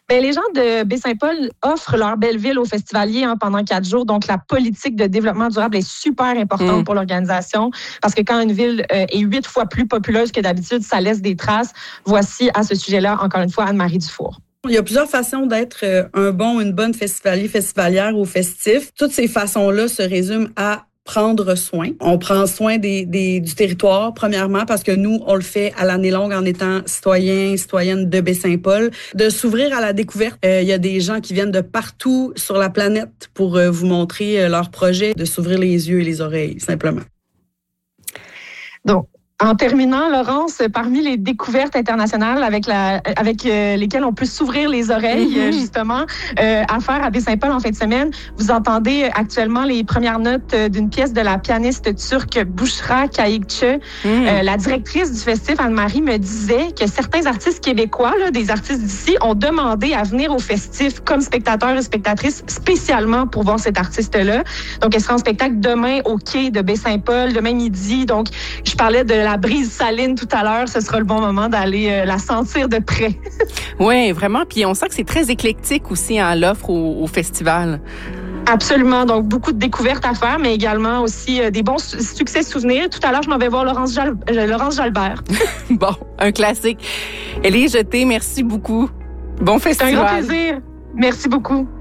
Bien, les gens de Baie-Saint-Paul offrent leur belle ville aux festivaliers pendant 4 jours. Donc, la politique de développement durable est super importante pour l'organisation parce que quand une ville est 8 fois plus populeuse que d'habitude, ça laisse des traces. Voici à ce sujet-là, encore une fois, Anne-Marie Dufour. Il y a plusieurs façons d'être une bonne festivalier, festivalière ou festif. Toutes ces façons-là se résument à prendre soin. On prend soin du territoire, premièrement, parce que nous, on le fait à l'année longue en étant citoyenne de Baie-Saint-Paul. De s'ouvrir à la découverte. Il y a des gens qui viennent de partout sur la planète pour vous montrer leurs projets, de s'ouvrir les yeux et les oreilles, simplement. Donc, en terminant, Laurence, parmi les découvertes internationales avec lesquelles on peut s'ouvrir les oreilles, justement, à faire à Baie-Saint-Paul en fin de semaine, vous entendez actuellement les premières notes d'une pièce de la pianiste turque Bushra Kayıkçı. La directrice du festif, Anne-Marie, me disait que certains artistes québécois, des artistes d'ici, ont demandé à venir au festif comme spectateurs et spectatrices spécialement pour voir cet artiste-là. Donc, elle sera en spectacle demain au quai de Baie-Saint-Paul, demain midi. Donc, je parlais de la brise saline tout à l'heure, ce sera le bon moment d'aller la sentir de près. Oui, vraiment. Puis on sent que c'est très éclectique aussi l'offre au festival. Absolument. Donc, beaucoup de découvertes à faire, mais également aussi des bons succès souvenirs. Tout à l'heure, je m'en vais voir Laurence Jalbert. Bon, un classique. Elie Jeté, merci beaucoup. Bon festival. C'est un grand plaisir. Merci beaucoup.